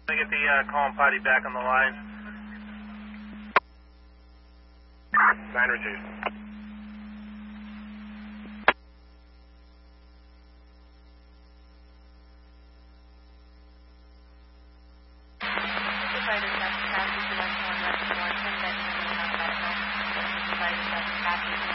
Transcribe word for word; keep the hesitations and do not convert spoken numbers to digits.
Can I get the uh, call and potty back on the line? Nine received. Supervisor Jeff Cassidy, one one one one, ten, that you may not let us know. Supervisor Jeff Cassidy,